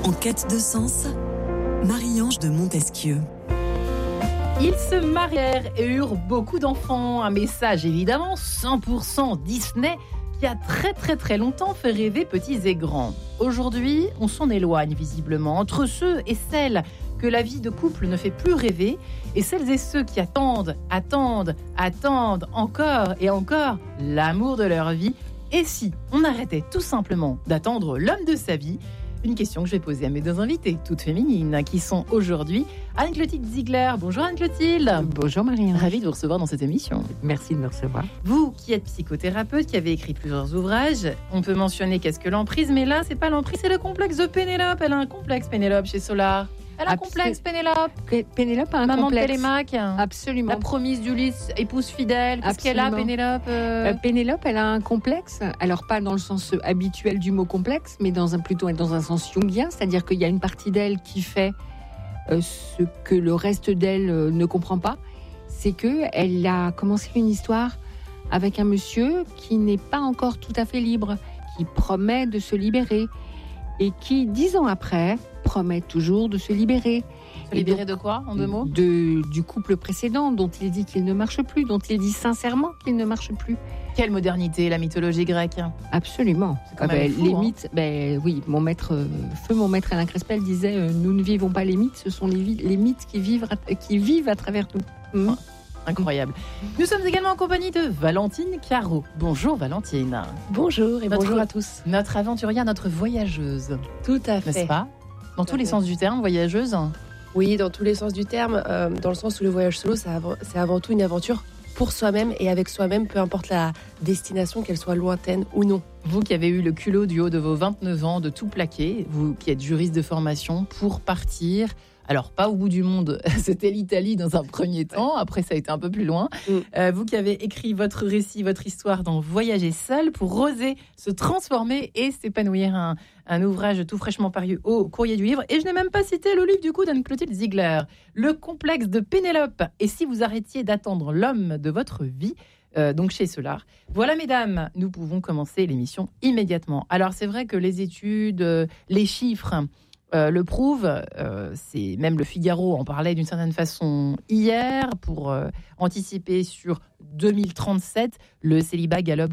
En quête de sens, Marie-Ange de Montesquieu. Ils se marièrent et eurent beaucoup d'enfants. Un message évidemment 100% Disney qui a très longtemps fait rêver petits et grands. Aujourd'hui, on s'en éloigne visiblement entre ceux et celles que la vie de couple ne fait plus rêver et celles et ceux qui attendent encore et encore l'amour de leur vie. Et si on arrêtait tout simplement d'attendre l'homme de sa vie ? Une question que je vais poser à mes deux invités, toutes féminines, qui sont aujourd'hui Anne-Clotilde Ziegler. Bonjour Anne-Clotilde. Bonjour Marie-Ange. Ravie de vous recevoir dans cette émission. Merci de me recevoir. Vous qui êtes psychothérapeute, qui avez écrit plusieurs ouvrages, on peut mentionner qu'est-ce que l'emprise, mais là c'est pas l'emprise, c'est le complexe de Pénélope. Elle a un complexe Pénélope chez Solar. Elle a un complexe Pénélope. Pénélope a un Maman complexe. de Télémaque. Absolument. La promise d'Ulysse, épouse fidèle. Qu'est-ce qu'elle a Pénélope Pénélope, elle a un complexe. Alors pas dans le sens habituel du mot complexe, mais plutôt dans un sens jungien, c'est-à-dire qu'il y a une partie d'elle qui fait ce que le reste d'elle ne comprend pas. C'est que elle a commencé une histoire avec un monsieur qui n'est pas encore tout à fait libre, qui promet de se libérer et qui, 10 ans après, promet toujours de se libérer. Se libérer de quoi, en deux mots ? Du couple précédent, dont il dit qu'il ne marche plus, dont il dit sincèrement qu'il ne marche plus. Quelle modernité, la mythologie grecque. Absolument. C'est quand même fou, les mythes, oui, mon maître Alain Crespel disait nous ne vivons pas les mythes, ce sont les mythes qui vivent à travers nous. Incroyable. Nous sommes également en compagnie de Valentine Caro. Bonjour Valentine. Bonjour et bonjour à tous. Notre aventurière, notre voyageuse. Tout à fait. N'est-ce pas ? Dans tous les sens du terme, voyageuse ? Oui, dans tous les sens du terme. Dans le sens où le voyage solo, c'est avant tout une aventure pour soi-même et avec soi-même, peu importe la destination, qu'elle soit lointaine ou non. Vous qui avez eu le culot du haut de vos 29 ans de tout plaquer, vous qui êtes juriste de formation, pour partir... Alors, pas au bout du monde, c'était l'Italie dans un premier temps, après ça a été un peu plus loin. Vous qui avez écrit votre récit, votre histoire dans Voyager seul pour oser se transformer et s'épanouir. Un ouvrage tout fraîchement paru au Courrier du Livre. Et je n'ai même pas cité le livre du coup d'Anne-Clotilde Ziegler, Le complexe de Pénélope. Et si vous arrêtiez d'attendre l'homme de votre vie, donc chez Solar. Voilà mesdames, nous pouvons commencer l'émission immédiatement. Alors c'est vrai que les études, les chiffres... le prouve, c'est même le Figaro en parlait d'une certaine façon hier pour anticiper sur 2037 le célibat galope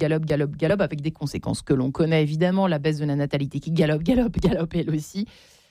avec des conséquences que l'on connaît évidemment, la baisse de la natalité qui galope elle aussi.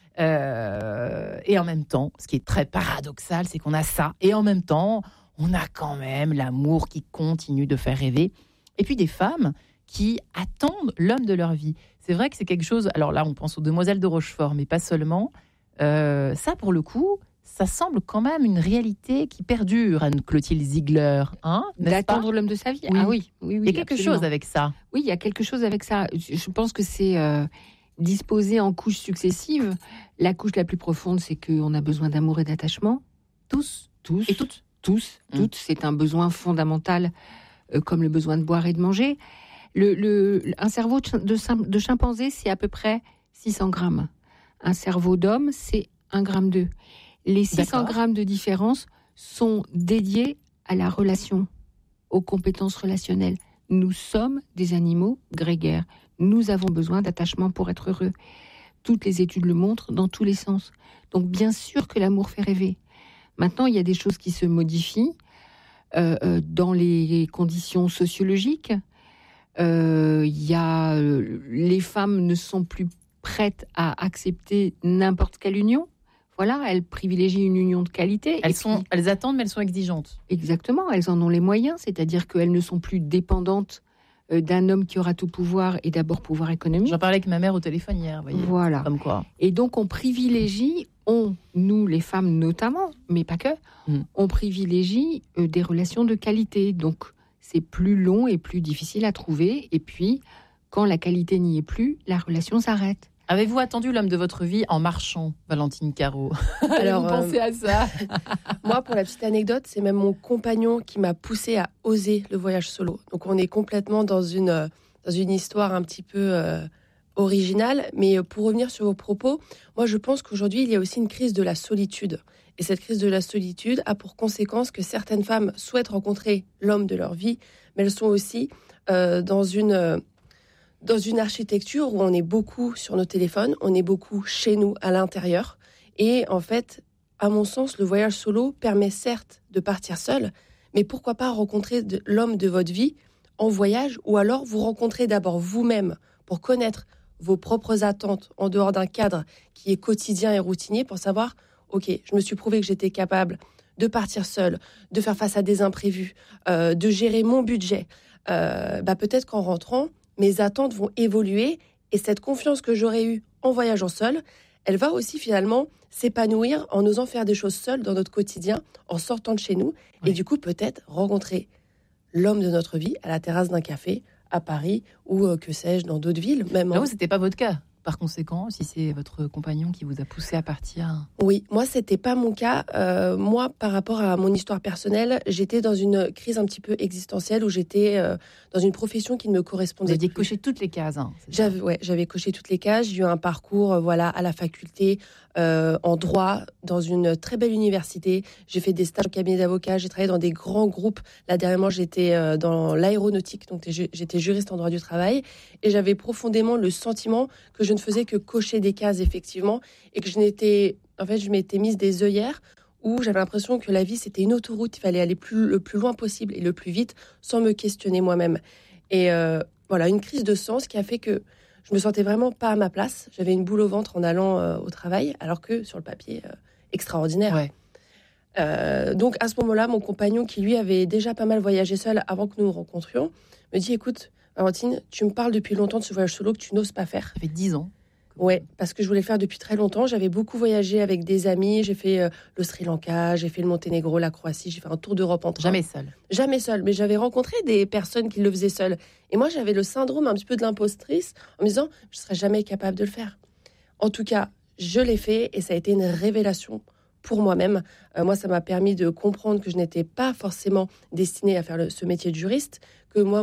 Et en même temps, ce qui est très paradoxal, c'est qu'on a ça et en même temps, on a quand même l'amour qui continue de faire rêver. Et puis des femmes qui attendent l'homme de leur vie. C'est vrai que c'est quelque chose... Alors là, on pense aux Demoiselles de Rochefort, mais pas seulement. Ça, pour le coup, ça semble quand même une réalité qui perdure, Anne-Clotilde Ziegler. D'attendre l'homme de sa vie. Oui. Ah oui. Il y a quelque chose avec ça. Oui, il y a quelque chose avec ça. Je pense que c'est disposé en couches successives. La couche la plus profonde, c'est qu'on a besoin d'amour et d'attachement. Tous. Et toutes. Toutes. C'est un besoin fondamental, comme le besoin de boire et de manger. Un cerveau de chimpanzé, c'est à peu près 600 grammes. Un cerveau d'homme, c'est 1,2 gramme. Les 600 grammes de différence sont dédiés à la relation, aux compétences relationnelles. Nous sommes des animaux grégaires. Nous avons besoin d'attachement pour être heureux. Toutes les études le montrent dans tous les sens. Donc bien sûr que l'amour fait rêver. Maintenant, il y a des choses qui se modifient dans les conditions sociologiques. Les femmes ne sont plus prêtes à accepter n'importe quelle union. Voilà, elles privilégient une union de qualité. Elles attendent, mais elles sont exigeantes. Exactement, elles en ont les moyens, c'est-à-dire qu'elles ne sont plus dépendantes d'un homme qui aura tout pouvoir et d'abord pouvoir économique. J'en parlais avec ma mère au téléphone hier, voyez. Voilà. Comme quoi. Et donc on privilégie, nous les femmes notamment, mais pas que, on privilégie des relations de qualité. Donc c'est plus long et plus difficile à trouver. Et puis, quand la qualité n'y est plus, la relation s'arrête. Avez-vous attendu l'homme de votre vie en marchant, Valentine Caro ? Alors, vous pensez à ça ? Moi, pour la petite anecdote, c'est même mon compagnon qui m'a poussé à oser le voyage solo. Donc, on est complètement dans une histoire un petit peu originale. Mais pour revenir sur vos propos, moi, je pense qu'aujourd'hui, il y a aussi une crise de la solitude. Et cette crise de la solitude a pour conséquence que certaines femmes souhaitent rencontrer l'homme de leur vie, mais elles sont aussi dans dans une architecture où on est beaucoup sur nos téléphones, on est beaucoup chez nous, à l'intérieur. Et en fait, à mon sens, le voyage solo permet certes de partir seul, mais pourquoi pas rencontrer l'homme de votre vie en voyage, ou alors vous rencontrer d'abord vous-même pour connaître vos propres attentes en dehors d'un cadre qui est quotidien et routinier, pour savoir, ok, je me suis prouvé que j'étais capable de partir seule, de faire face à des imprévus, de gérer mon budget. Peut-être qu'en rentrant, mes attentes vont évoluer, et cette confiance que j'aurais eue en voyageant seule, elle va aussi finalement s'épanouir en osant faire des choses seules dans notre quotidien, en sortant de chez nous, et du coup peut-être rencontrer l'homme de notre vie à la terrasse d'un café à Paris ou que sais-je dans d'autres villes. Même Là, c'était pas votre cas. Par conséquent, si c'est votre compagnon qui vous a poussé à partir... Oui, moi, c'était pas mon cas. Moi, par rapport à mon histoire personnelle, j'étais dans une crise un petit peu existentielle où j'étais dans une profession qui ne me correspondait Vous aviez plus. coché toutes les cases. J'avais coché toutes les cases. J'ai eu un parcours à la faculté, en droit, dans une très belle université. J'ai fait des stages au cabinet d'avocats. J'ai travaillé dans des grands groupes. Là, dernièrement, j'étais dans l'aéronautique, donc j'étais juriste en droit du travail. Et j'avais profondément le sentiment que je ne faisais que cocher des cases, effectivement, et que je m'étais mise des œillères où j'avais l'impression que la vie, c'était une autoroute. Il fallait aller le plus loin possible et le plus vite sans me questionner moi-même. Et une crise de sens qui a fait que je me sentais vraiment pas à ma place. J'avais une boule au ventre en allant au travail, alors que sur le papier, extraordinaire. Ouais. Donc à ce moment-là, mon compagnon, qui lui avait déjà pas mal voyagé seul avant que nous nous rencontrions, me dit, écoute, Valentine, tu me parles depuis longtemps de ce voyage solo que tu n'oses pas faire. Ça fait 10 ans. Ouais, parce que je voulais faire depuis très longtemps. J'avais beaucoup voyagé avec des amis. J'ai fait le Sri Lanka, j'ai fait le Monténégro, la Croatie. J'ai fait un tour d'Europe en train. Jamais seule. Mais j'avais rencontré des personnes qui le faisaient seules. Et moi, j'avais le syndrome un petit peu de l'impostrice en me disant, je ne serais jamais capable de le faire. En tout cas, je l'ai fait et ça a été une révélation pour moi-même. Moi, ça m'a permis de comprendre que je n'étais pas forcément destinée à faire ce métier de juriste, que moi,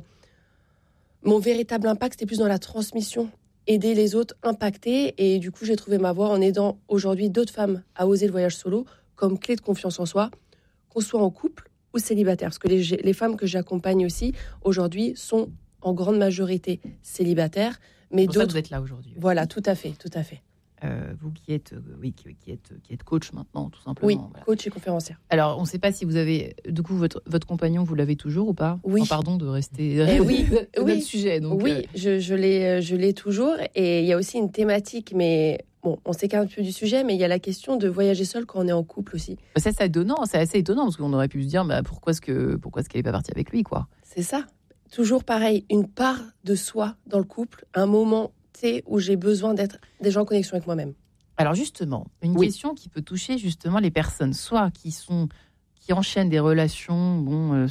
mon véritable impact, c'était plus dans la transmission, aider les autres impactés. Et du coup, j'ai trouvé ma voie en aidant aujourd'hui d'autres femmes à oser le voyage solo comme clé de confiance en soi, qu'on soit en couple ou célibataire. Parce que les femmes que j'accompagne aussi, aujourd'hui, sont en grande majorité célibataires. Mais pour d'autres... ça que vous êtes là aujourd'hui. Voilà, tout à fait. Vous qui êtes coach maintenant, tout simplement. Oui, voilà. Coach et conférencière. Alors, on ne sait pas si vous avez... Du coup, votre compagnon, vous l'avez toujours ou pas ? Oui. Pardon de rester... oui, notre sujet. Donc, oui, je l'ai toujours. Et il y a aussi une thématique, mais... Bon, on s'écarte un peu du sujet, mais il y a la question de voyager seul quand on est en couple aussi. Ça, c'est étonnant, c'est assez étonnant, parce qu'on aurait pu se dire, pourquoi est-ce qu'elle n'est pas partie avec lui, quoi ? C'est ça. Toujours pareil, une part de soi dans le couple, un moment où j'ai besoin d'être déjà en connexion avec moi-même. Alors justement, une question qui peut toucher justement les personnes, soit qui enchaînent des relations,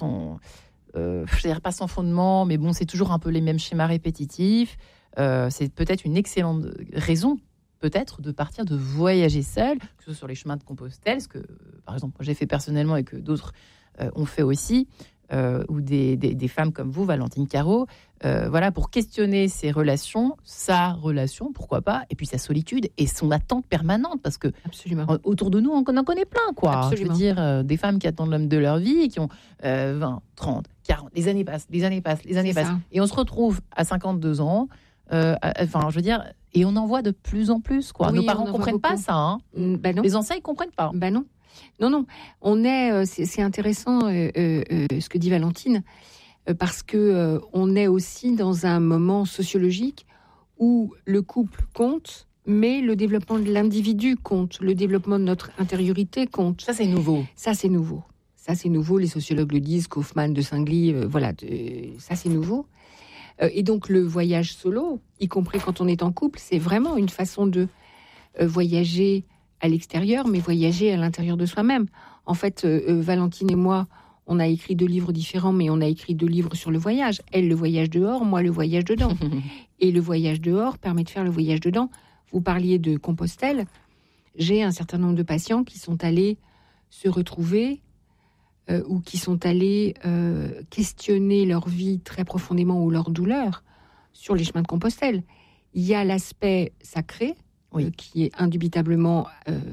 je dirais pas sans fondement, mais c'est toujours un peu les mêmes schémas répétitifs. C'est peut-être une excellente raison, peut-être, de partir, de voyager seul, que ce soit sur les chemins de Compostelle, ce que, par exemple, moi j'ai fait personnellement et que d'autres ont fait aussi, ou des femmes comme vous, Valentine Caro, pour questionner ses relations, sa relation, pourquoi pas, et puis sa solitude et son attente permanente, parce que autour de nous, on en connaît plein, quoi. Absolument. Je veux dire, des femmes qui attendent l'homme de leur vie, qui ont 20, 30, 40, les années passent, et on se retrouve à 52 ans, je veux dire, et on en voit de plus en plus, quoi. Oui, nos parents ne comprennent pas ça, hein. Non. Les anciens, ils ne comprennent pas. Non. On est, c'est intéressant ce que dit Valentine, parce que on est aussi dans un moment sociologique où le couple compte, mais le développement de l'individu compte, le développement de notre intériorité compte. Ça, c'est nouveau. Ça, c'est nouveau. Les sociologues le disent, Kaufmann, de Saint-Gly, ça, c'est nouveau. Et donc, le voyage solo, y compris quand on est en couple, c'est vraiment une façon de voyager à l'extérieur, mais voyager à l'intérieur de soi-même. En fait, Valentine et moi, on a écrit 2 livres différents, mais on a écrit 2 livres sur le voyage. Elle, le voyage dehors, moi, le voyage dedans. Et le voyage dehors permet de faire le voyage dedans. Vous parliez de Compostelle. J'ai un certain nombre de patients qui sont allés se retrouver ou qui sont allés questionner leur vie très profondément ou leur douleur sur les chemins de Compostelle. Il y a l'aspect sacré, qui est indubitablement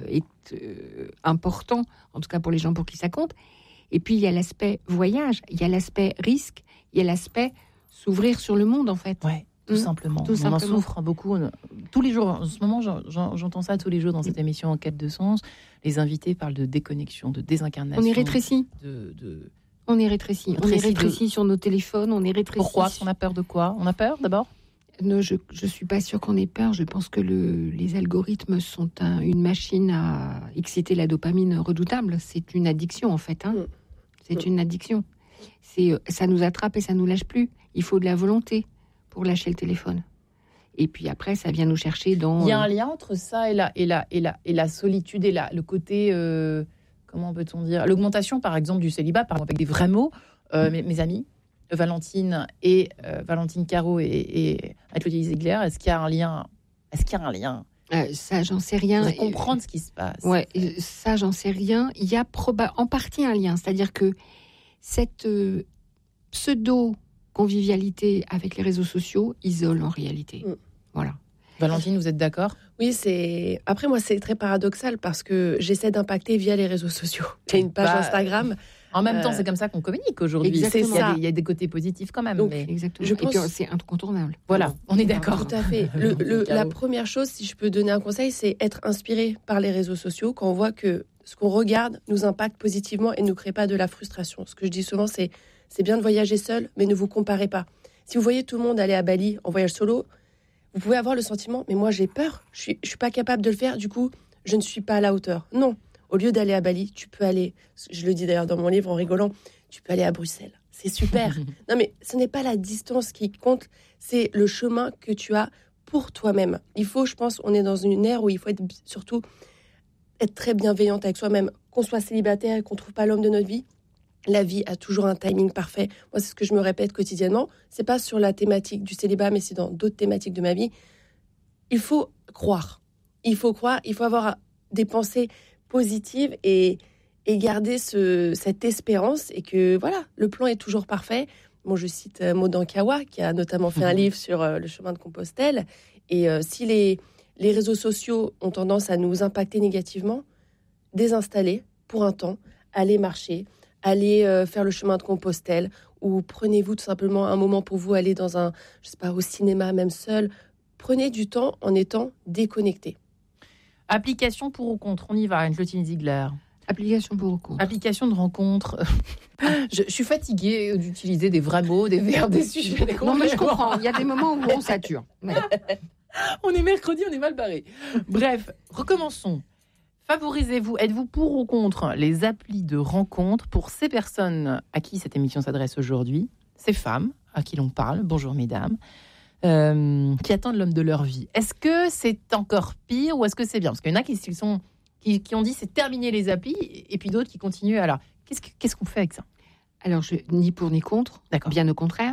important, en tout cas pour les gens pour qui ça compte. Et puis, il y a l'aspect voyage, il y a l'aspect risque, il y a l'aspect s'ouvrir sur le monde, en fait. Ouais, tout simplement. Tout on en simplement. souffre beaucoup. Tous les jours, en ce moment, j'entends ça tous les jours dans cette émission En quête de sens. Les invités parlent de déconnexion, de désincarnation. On est rétrécis. On est rétrécis. On est rétrécis sur nos téléphones, on est rétrécis. Pourquoi ? On a peur de quoi ? On a peur d'abord ? Non, je suis pas sûre qu'on ait peur. Je pense que les algorithmes sont une machine à exciter la dopamine redoutable. C'est une addiction, en fait. C'est une addiction. Ça nous attrape et ça nous lâche plus. Il faut de la volonté pour lâcher le téléphone. Et puis après, ça vient nous chercher dans... Il y a un lien entre ça et la solitude et le côté... comment peut-on dire ? L'augmentation, par exemple, du célibat, par exemple, avec des vrais mots. Mes amis, Valentine Caro et Claudie Ziegler, est-ce qu'il y a un lien ? Ça, j'en sais rien. Pour comprendre ce qui se passe. Ouais, ça, j'en sais rien. Il y a en partie un lien. C'est-à-dire que cette pseudo-convivialité avec les réseaux sociaux isole en réalité. Voilà. Valentine, vous êtes d'accord ? Oui, après moi c'est très paradoxal parce que j'essaie d'impacter via les réseaux sociaux. J'ai une page Instagram. En même temps, c'est comme ça qu'on communique aujourd'hui. Exactement. Il y a des côtés positifs quand même. Donc, exactement. Je pense... Et puis, c'est incontournable. Voilà, on est d'accord. Tout à fait. La première chose, si je peux donner un conseil, c'est être inspiré par les réseaux sociaux quand on voit que ce qu'on regarde nous impacte positivement et ne crée pas de la frustration. Ce que je dis souvent, c'est bien de voyager seul, mais ne vous comparez pas. Si vous voyez tout le monde aller à Bali en voyage solo, vous pouvez avoir le sentiment, mais moi j'ai peur, je suis pas capable de le faire, du coup, je ne suis pas à la hauteur. Non, au lieu d'aller à Bali, tu peux aller, je le dis d'ailleurs dans mon livre en rigolant, tu peux aller à Bruxelles. C'est super. Non, mais ce n'est pas la distance qui compte, c'est le chemin que tu as pour toi-même. Il faut, je pense, on est dans une ère où il faut surtout être très bienveillante avec soi-même. Qu'on soit célibataire et qu'on ne trouve pas l'homme de notre vie, la vie a toujours un timing parfait. Moi, c'est ce que je me répète quotidiennement. C'est pas sur la thématique du célibat, mais c'est dans d'autres thématiques de ma vie. Il faut croire. Il faut avoir des pensées positives et garder cette espérance et que, voilà, le plan est toujours parfait. Bon, je cite Maud Ankawa, qui a notamment fait un livre sur le chemin de Compostelle. Et si les réseaux sociaux ont tendance à nous impacter négativement, désinstaller pour un temps, aller marcher, aller faire le chemin de Compostelle, ou prenez-vous tout simplement un moment pour vous, aller dans au cinéma, même seul. Prenez du temps en étant déconnecté. Application pour ou contre, on y va, Claudine Ziegler. Application pour ou contre. Application de rencontre. Je suis fatiguée d'utiliser des vrais mots, des verbes, des sujets. Non, mais je comprends. Il y a des moments où on sature. Ouais. On est mercredi, on est mal barré. Bref, recommençons. Favorisez-vous, êtes-vous pour ou contre les applis de rencontre pour ces personnes à qui cette émission s'adresse aujourd'hui, ces femmes à qui l'on parle, bonjour mesdames, qui attendent l'homme de leur vie. Est-ce que c'est encore pire ou est-ce que c'est bien ? Parce qu'il y en a qui ont dit c'est terminer les applis et puis d'autres qui continuent. Alors, qu'est-ce qu'on fait avec ça ? Alors, ni pour ni contre, d'accord. Bien au contraire.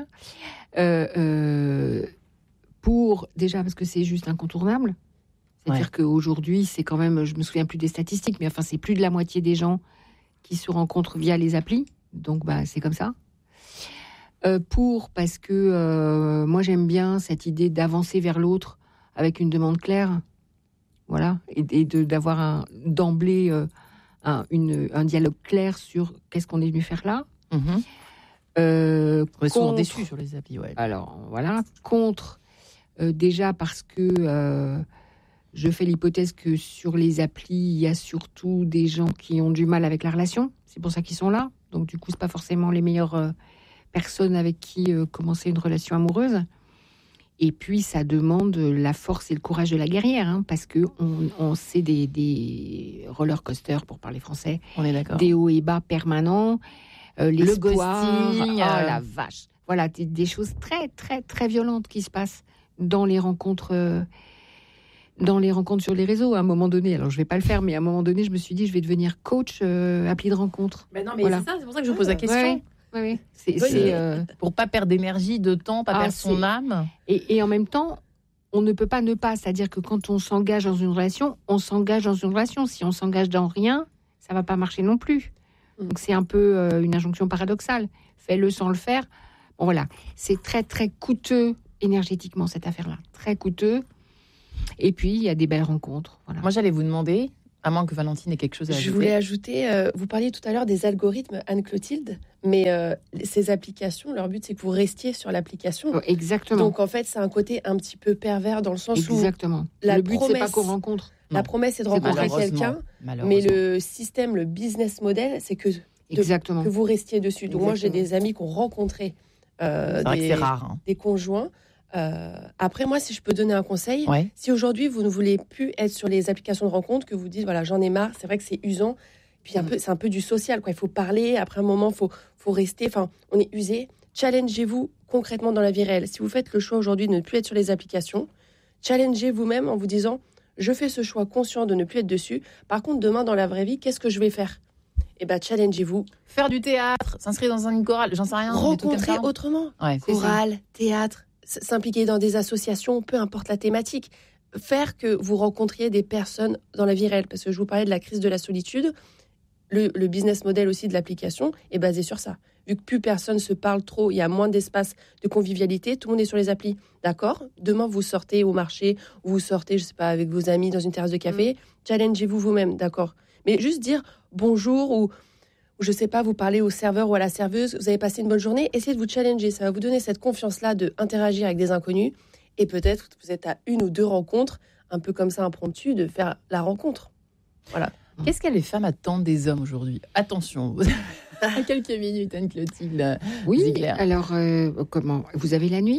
Pour, déjà parce que c'est juste incontournable. C'est-à-dire qu'aujourd'hui, c'est quand même, je me souviens plus des statistiques, mais enfin, c'est plus de la moitié des gens qui se rencontrent via les applis. Donc, c'est comme ça. Parce que moi, j'aime bien cette idée d'avancer vers l'autre avec une demande claire. Voilà. Et d'avoir d'emblée un dialogue clair sur qu'est-ce qu'on est venu faire là. On est souvent déçus sur les applis, ouais. Alors, voilà. Contre, déjà parce que... je fais l'hypothèse que sur les applis, il y a surtout des gens qui ont du mal avec la relation. C'est pour ça qu'ils sont là. Donc, du coup, c'est pas forcément les meilleures personnes avec qui commencer une relation amoureuse. Et puis, ça demande la force et le courage de la guerrière, parce que on sait des roller coasters, pour parler français. On est d'accord. Des hauts et bas permanents, l'espoir. Le ghosting. La vache. Voilà, des choses très, très, très violentes qui se passent dans les rencontres. Dans les rencontres sur les réseaux, à un moment donné, alors je vais pas le faire, mais à un moment donné, je me suis dit, je vais devenir coach appli de rencontre. Mais non, mais voilà. C'est pour ça que je vous pose la question. Oui. Pour pas perdre d'énergie, de temps, pas perdre son âme. Et en même temps, on ne peut pas ne pas, c'est-à-dire que quand on s'engage dans une relation, on s'engage dans une relation. Si on s'engage dans rien, ça va pas marcher non plus. Donc c'est un peu une injonction paradoxale. Fais-le sans le faire. Bon voilà, c'est très très coûteux énergétiquement cette affaire-là, très coûteux. Et puis, il y a des belles rencontres. Voilà. Moi, j'allais vous demander, À moins que Valentine ait quelque chose à ajouter. Je voulais ajouter, vous parliez tout à l'heure des algorithmes, Anne-Clotilde, mais ces applications, leur but, c'est que vous restiez sur l'application. Oh, exactement. Donc, en fait, c'est un côté un petit peu pervers dans le sens Exactement. où Le but, c'est pas qu'on rencontre. La promesse, c'est de rencontrer quelqu'un, mais le système, le business model, c'est que vous restiez dessus. Donc, moi, j'ai des amis qui ont rencontré c'est vrai que c'est rare, des conjoints. Après, moi, si je peux donner un conseil, si aujourd'hui vous ne voulez plus être sur les applications de rencontre, que vous dites voilà, j'en ai marre, c'est vrai que c'est usant, puis c'est un peu du social, quoi. Il faut parler, après un moment, faut rester, enfin, on est usé. Challengez-vous concrètement dans la vie réelle. Si vous faites le choix aujourd'hui de ne plus être sur les applications, challengez vous-même en vous disant je fais ce choix conscient de ne plus être dessus. Par contre, demain, dans la vraie vie, qu'est-ce que je vais faire ? Challengez-vous. Faire du théâtre, s'inscrire dans une chorale, j'en sais rien. Rencontrer autrement. Chorale, théâtre, s'impliquer dans des associations, peu importe la thématique. Faire que vous rencontriez des personnes dans la vie réelle. Parce que je vous parlais de la crise de la solitude. Le business model aussi de l'application est basé sur ça. Vu que plus personne se parle trop, il y a moins d'espace de convivialité, tout le monde est sur les applis. D'accord ? Demain, vous sortez au marché, ou vous sortez, je sais pas, avec vos amis dans une terrasse de café. Challengez-vous vous-même, d'accord ? Mais juste dire bonjour ou je sais pas, vous parlez au serveur ou à la serveuse, vous avez passé une bonne journée, essayez de vous challenger. Ça va vous donner cette confiance-là d'interagir avec des inconnus. Et peut-être que vous êtes à 1 ou 2 rencontres, un peu comme ça impromptu, de faire la rencontre. Voilà. Qu'est-ce que les femmes attendent des hommes aujourd'hui ? Attention, à quelques minutes, Anne-Clotilde. Oui, Ziegler. alors, comment ? Vous avez la nuit ?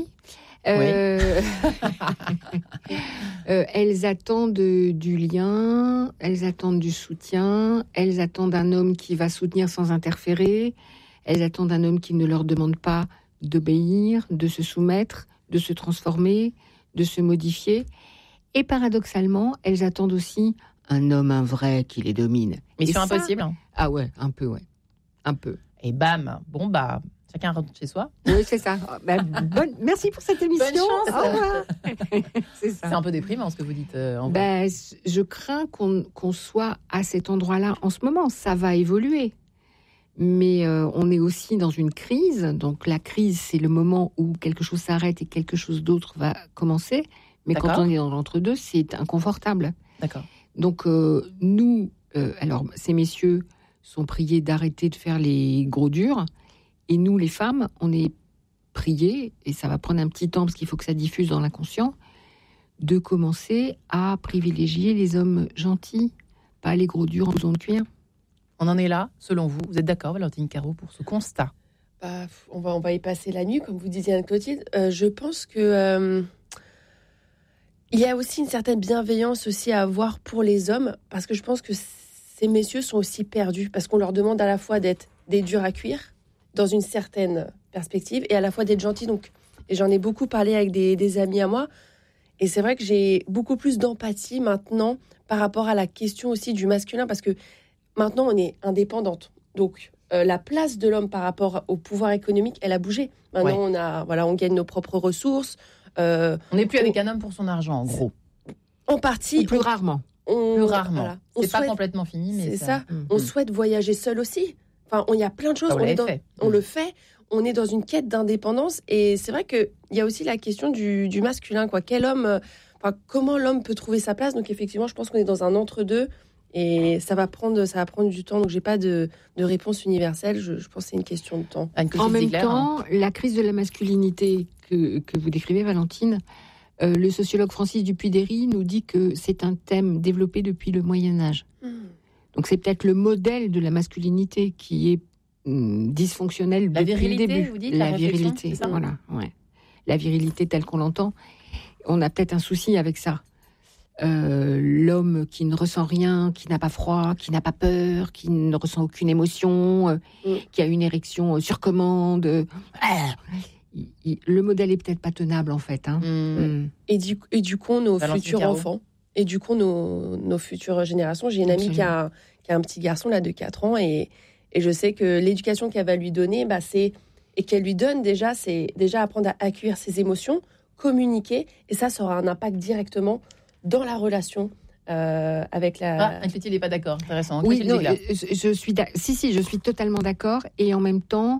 Elles attendent du lien, elles attendent du soutien, elles attendent un homme qui va soutenir sans interférer, elles attendent un homme qui ne leur demande pas d'obéir, de se soumettre, de se transformer, de se modifier. Et paradoxalement, elles attendent aussi un homme, un vrai, qui les domine. Mission impossible. Ah ouais, un peu, ouais. Un peu. Et bam, bon bah, chacun rentre chez soi. Oui, c'est ça. Merci pour cette émission. Bonne chance. Au revoir. C'est ça. C'est un peu déprimant ce que vous dites. En vrai. Je crains qu'on soit à cet endroit-là en ce moment. Ça va évoluer. Mais on est aussi dans une crise. Donc la crise, c'est le moment où quelque chose s'arrête et quelque chose d'autre va commencer. Mais D'accord. quand on est dans l'entre-deux, c'est inconfortable. D'accord. Donc nous, alors ces messieurs sont priés d'arrêter de faire les gros durs. Et nous, les femmes, on est priés, et ça va prendre un petit temps parce qu'il faut que ça diffuse dans l'inconscient, de commencer à privilégier les hommes gentils, pas les gros durs en blouson de cuir. On en est là, selon vous. Vous êtes d'accord, Valentine Carreau, pour ce constat ? On va y passer la nuit, comme vous disiez, Anne-Clotilde. Je pense que il y a aussi une certaine bienveillance aussi à avoir pour les hommes, parce que je pense que ces messieurs sont aussi perdus, parce qu'on leur demande à la fois d'être des durs à cuire, dans une certaine perspective, et à la fois d'être gentils. Donc, et j'en ai beaucoup parlé avec des amis à moi, et c'est vrai que j'ai beaucoup plus d'empathie maintenant par rapport à la question aussi du masculin, parce que maintenant, on est indépendante. Donc, la place de l'homme par rapport au pouvoir économique, elle a bougé. Maintenant, on gagne nos propres ressources. On n'est plus avec un homme pour son argent, en gros. En partie. Ou plus rarement. Plus rarement. Voilà. C'est pas complètement fini, mais c'est ça. On souhaite voyager seul aussi. Enfin, il y a plein de choses. On le fait. On est dans une quête d'indépendance. Et c'est vrai qu'il y a aussi la question du masculin, quoi. Quel homme... comment l'homme peut trouver sa place. Donc effectivement, je pense qu'on est dans un entre-deux et ça va prendre du temps. Donc j'ai pas de réponse universelle. Je pense que c'est une question de temps. En même temps, la crise de la masculinité que vous décrivez, Valentine, le sociologue Francis Dupuy-Derry nous dit que c'est un thème développé depuis le Moyen-Âge. Donc c'est peut-être le modèle de la masculinité qui est dysfonctionnel depuis le début. Vous dites, la virilité, voilà, ouais. La virilité telle qu'on l'entend. On a peut-être un souci avec ça. L'homme qui ne ressent rien, qui n'a pas froid, qui n'a pas peur, qui ne ressent aucune émotion, qui a une érection sur commande. Le modèle est peut-être pas tenable en fait. Et du coup, nos futurs enfants, et du coup, nos futures générations. J'ai une amie qui a un petit garçon là de 4 ans et je sais que l'éducation qu'elle va lui donner, et qu'elle lui donne déjà, c'est déjà apprendre à accueillir ses émotions, communiquer, et ça aura un impact directement dans la relation avec la... Anne-Clotilde n'est pas d'accord, intéressant. Oui, non, je suis totalement d'accord, et en même temps,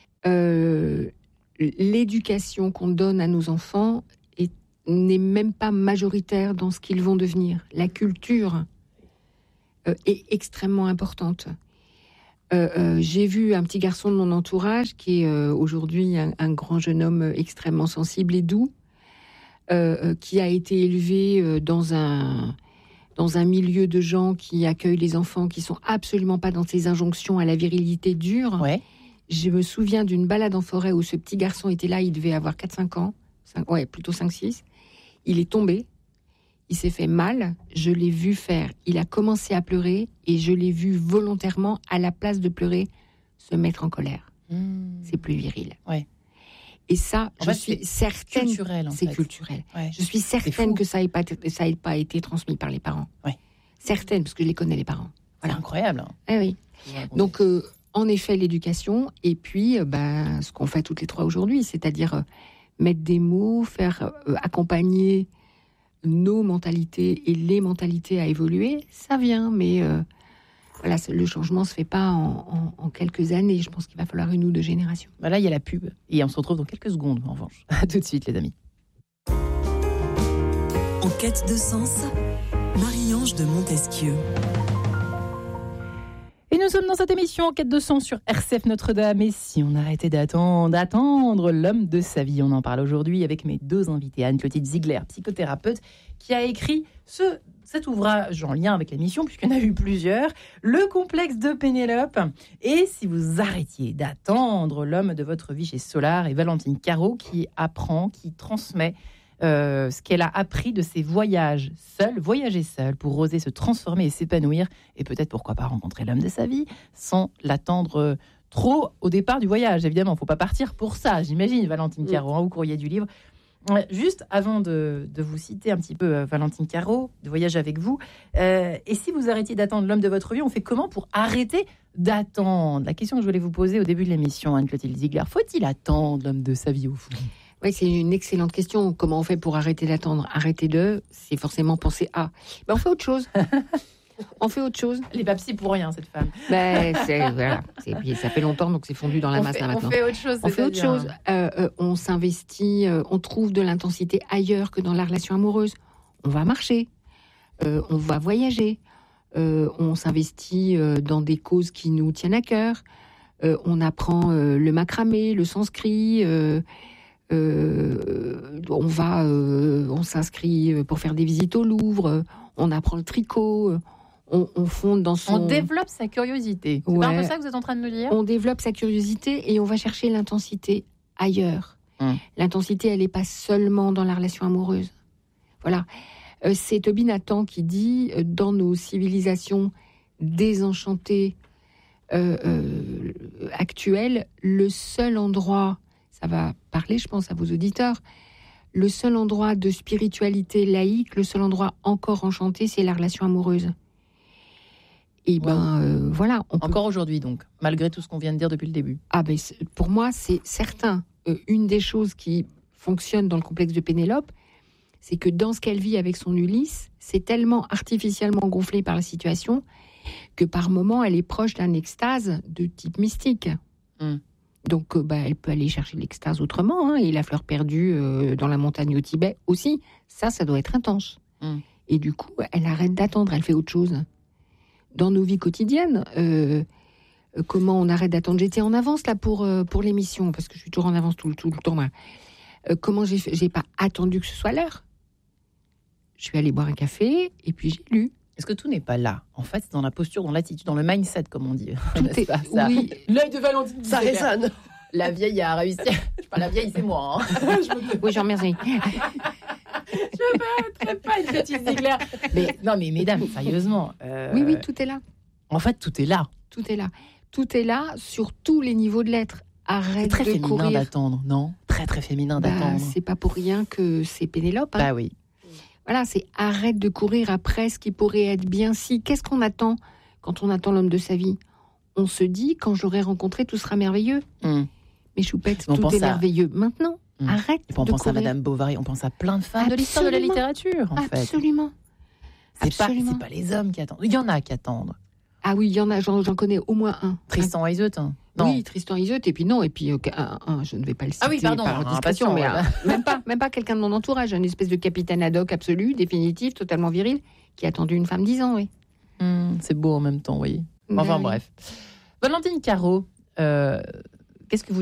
l'éducation qu'on donne à nos enfants n'est même pas majoritaire dans ce qu'ils vont devenir. La culture est extrêmement importante. J'ai vu un petit garçon de mon entourage qui est aujourd'hui un grand jeune homme extrêmement sensible et doux, qui a été élevé dans un milieu de gens qui accueillent les enfants, qui sont absolument pas dans ces injonctions à la virilité dure. Ouais. Je me souviens d'une balade en forêt où ce petit garçon était là, il devait avoir 4-5 ans, plutôt 5-6. Il est tombé, il s'est fait mal, je l'ai vu faire. Il a commencé à pleurer et je l'ai vu volontairement, à la place de pleurer, se mettre en colère. C'est plus viril. Ouais. Et ça, je suis certaine... Culturel, c'est culturel. Ouais. Je suis certaine que ça n'ait pas été transmis par les parents. Ouais. Certaine, parce que je les connais, les parents. Voilà. C'est incroyable. Eh oui. Donc, en effet, l'éducation, et puis ce qu'on fait toutes les trois aujourd'hui, c'est-à-dire mettre des mots, faire accompagner nos mentalités et les mentalités à évoluer, ça vient, mais voilà, le changement ne se fait pas en quelques années. Je pense qu'il va falloir 1 ou 2 générations. Là, il y a la pub, et on se retrouve dans quelques secondes, en revanche. À tout de suite, les amis. En quête de sens, Marie-Ange de Montesquieu. Et nous sommes dans cette émission en quête de sens sur RCF Notre-Dame. Et si on arrêtait d'attendre l'homme de sa vie, on en parle aujourd'hui avec mes 2 invités. Anne-Clotilde Ziegler, psychothérapeute, qui a écrit cet ouvrage en lien avec l'émission, puisqu'il y en a eu plusieurs, Le complexe de Pénélope. Et si vous arrêtiez d'attendre l'homme de votre vie chez Solar, et Valentine Caro, qui apprend, qui transmet ce qu'elle a appris de ses voyager seule pour oser se transformer et s'épanouir, et peut-être pourquoi pas rencontrer l'homme de sa vie sans l'attendre trop au départ du voyage. Évidemment, il ne faut pas partir pour ça, j'imagine, Valentine Caro, au courrier du livre. Juste avant de vous citer un petit peu, Valentine Caro, de voyage avec vous, et si vous arrêtiez d'attendre l'homme de votre vie, on fait comment pour arrêter d'attendre? La question que je voulais vous poser au début de l'émission, Anne-Clotilde Ziegler, faut-il attendre l'homme de sa vie au fond? Oui, c'est une excellente question. Comment on fait pour arrêter d'attendre? Arrêter c'est forcément penser à. On fait autre chose. On fait autre chose. Elle n'est pas psy pour rien, cette femme. Voilà. Ça fait longtemps, donc c'est fondu dans la masse là maintenant. On fait autre chose. On fait autre chose. On s'investit, on trouve de l'intensité ailleurs que dans la relation amoureuse. On va marcher, on va voyager, on s'investit dans des causes qui nous tiennent à cœur. On apprend le macramé, le sanskrit. On s'inscrit pour faire des visites au Louvre, on apprend le tricot, on fonde dans son... On développe sa curiosité. C'est pas un peu ça que vous êtes en train de me dire? On développe sa curiosité et on va chercher l'intensité ailleurs. L'intensité, elle n'est pas seulement dans la relation amoureuse. Voilà. C'est Toby Nathan qui dit, dans nos civilisations désenchantées actuelles, le seul endroit... Ça va parler, je pense, à vos auditeurs. Le seul endroit de spiritualité laïque, le seul endroit encore enchanté, c'est la relation amoureuse. Et voilà. Encore aujourd'hui, donc, malgré tout ce qu'on vient de dire depuis le début. Pour moi, c'est certain. Une des choses qui fonctionne dans le complexe de Pénélope, c'est que dans ce qu'elle vit avec son Ulysse, c'est tellement artificiellement gonflé par la situation que par moments, elle est proche d'un extase de type mystique. Donc, elle peut aller chercher l'extase autrement, et la fleur perdue dans la montagne au Tibet aussi. Ça doit être intense. Et du coup, elle arrête d'attendre, elle fait autre chose. Dans nos vies quotidiennes, comment on arrête d'attendre? J'étais en avance là pour l'émission, parce que je suis toujours en avance tout le temps. Comment j'ai pas attendu que ce soit l'heure? Je suis allée boire un café, et puis j'ai lu. Est-ce que tout n'est pas là? En fait, c'est dans la posture, dans l'attitude, dans le mindset, comme on dit. Tout est pas ça. Oui. L'œil de Valentine, ça résonne. La vieille a réussi. La vieille, c'est moi. Oui, j'en remercie. Je ne mettrai pas une petite Ziegler. Mais mesdames, sérieusement. Oui, tout est là. En fait, tout est là. Tout est là. Tout est là sur tous les niveaux de l'être. Arrête de courir. C'est très féminin d'attendre, non? Très, très féminin d'attendre. C'est pas pour rien que c'est Pénélope. Oui. Voilà, c'est arrête de courir après ce qui pourrait être bien si. Qu'est-ce qu'on attend quand on attend l'homme de sa vie? On se dit, quand j'aurai rencontré, tout sera merveilleux. Mais choupette, tout est merveilleux. Maintenant, arrête de courir. On pense à Madame Bovary, on pense à plein de femmes de l'histoire de la littérature, en fait. Absolument. C'est pas les hommes qui attendent. Il y en a qui attendent. Ah oui, il y en a, j'en connais au moins un. Tristan Iseut, Oui, Tristan Iseut, et puis je ne vais pas le citer par discrétion, mais même pas quelqu'un de mon entourage, une espèce de capitaine ad hoc absolu, définitif, totalement viril, qui a attendu une femme 10 ans, oui. C'est beau en même temps, vous voyez. Enfin bref. Valentine Caro, qu'est-ce que vous